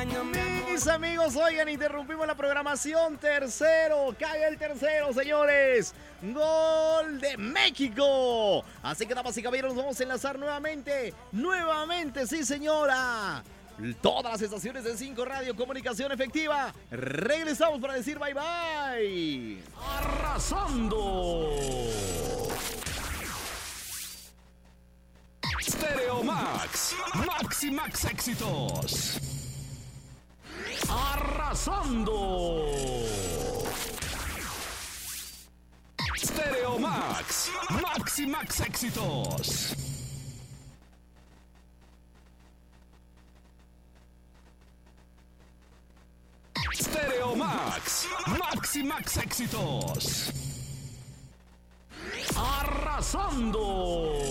extraño, mi amor. Mis amigos, oigan, interrumpimos la programación. Tercero, cae el tercero, señores. Gol de México. Así que, damas y caballeros, nos vamos a enlazar nuevamente. Nuevamente, sí, señora. Todas las estaciones de 5 Radio Comunicación Efectiva. Regresamos para decir bye bye. Arrasando. Stereo Max. Max y Max éxitos. Arrasando. Stereo Max. Max y Max éxitos. Stereo Max. Max y Max éxitos. Arrasando.